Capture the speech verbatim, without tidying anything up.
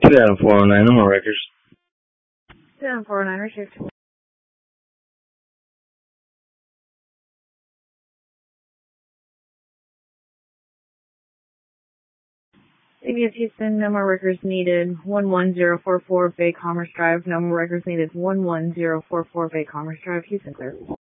two Adam four oh nine, no more records. two Adam four oh nine, received. A B S Houston, no more records needed. one one zero four four Bay Commerce Drive. No more records needed. one one zero four four Bay Commerce Drive. Houston clear.